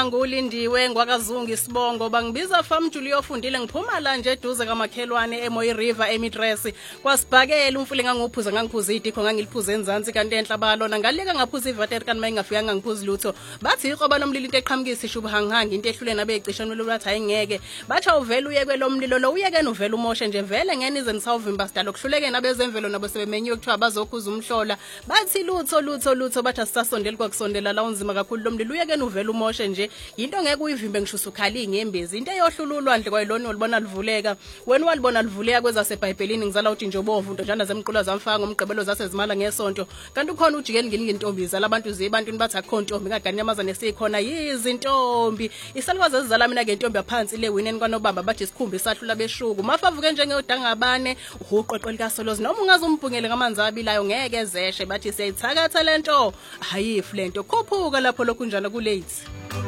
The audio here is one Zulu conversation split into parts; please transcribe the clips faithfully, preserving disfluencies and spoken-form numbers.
Ngulindiwe ngwakazungu isibongo bangibiza Farm Julie ofundile ngiphuma la nje eduze kamakhelwane eMoyi River eMidrasi kwasibhakela umfule nganguphuza ngangiphuza idikho ngangiliphuza enzansi kanti enhlabalona ngaleka ngaphuza ivateri kanti mayingafika ngangiphuza lutho bathi iqoba nomlilo into eqhamukisa ishubuhangihanga into ehlule nabe ecishanwe lwathi ayingeke bathi uvela uyeke lo mlilo lo uyeke novela umoshe nje vele ngene ize nisawuvimba sidalo kuhluleke nabezemvelo nabo sebemenyiwe kuthiwa bazokhuza umhlola bathi lutho lutho lutho bathi asisasondeli kwakusondela la unzima kakhulu lo mlilo uyeke novela umoshe nje into ngeke uyivimbe ngisho usukhali ngembezi into eyohlululwa ndle kwayilona ulibona livuleka wena walibona livuleka kwezaseBhayibhelini ngizala uthi nje obovu ntonjana zemqula zamfaka ngomgqibelo zasezimala ngesonto kanti ukhona ujikeni nginingi intombi zalabantu ziye ebantwini bathi akho ntombi ngagani yamazane sikhona yizintombi isalwazi ezizala mina ke intombi yaphansi le wineni kwanobaba bathi isikhumbi sahlula beshuku mafavuke njengeyodangabane uqweqwe likaSolozi noma ungazumbhungele ngamanzi abilayo ngeke zeshe bathi siyayithakatha lento hayifu lento khuphuka lapho lokunjalo kulate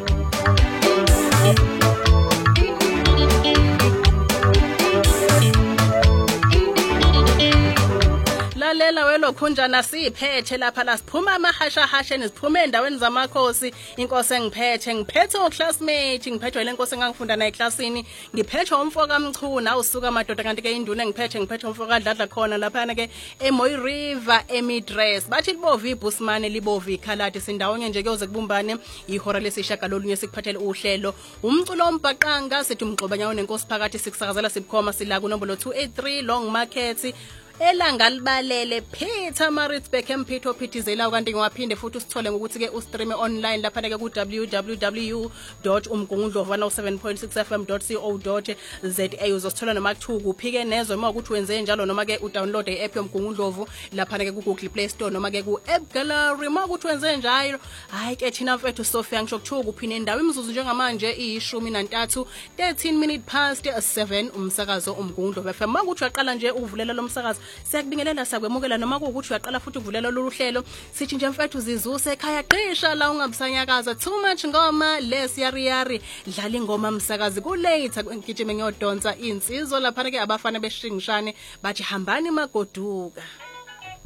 lalela welo khunjana siphethe lapha la siphuma amahasha hashe nisiphuma endaweni zamakhosi inkosi engiphethe ngiphethe oclassmate ngiphethwe lenkosi engangifunda naye eclassini ngiphethe umfoka Mchuna usuka madoda kanti ke induna ngiphethe ngiphethe umfoka Dladla khona lapha ke eMoyi River eMidrasi bathi libovu ibusmane libovu ikhalati sindawonye nje kuyoze kubumbane ihora lesishaka lolunye sikuphathele uhlelo umculo ombhaqanga sithi umgxobanya nenkosi phakathi sikusakazela sibukhoma sila ku nombolo two eight three Long Market elanga libalele Peter Maritzburg empitho phithizela kanti ngiwaphinde futhi usithole ngokuthi ke ustream online lapha ke ku w w w dot umgungundlovu one oh seven point six f m dot co dot za uzosithola noma kuthiwa kuphike nezwe uma ukuthi wenze njalo noma ke udownload i-app yomgungundlovu lapha ke ku Google Play Store noma ke ku App Gallery uma ukuthi wenze njalo hayi ke thina mfethu Sophia ngisho kuthiwa kuphine indawo imizuzu njengamanje iyishumi nantathu thirteen minutes past seven umsakazo umgungundlovu F M uma ukuthi uyaqala nje uvulela lo msakazo siyakubingelela sakwemukela noma ukuthi uyaqala futhi uvulela lolu hlelo sithi nje mfethu zizuse ekhaya qisha la ungabusanyakaza too much ngoma lesi yari yari dlala ingoma msakazi ku late ngigijime ngiyodonsa insizwa lapha ke abafana beshingishane bathi hambani magoduka.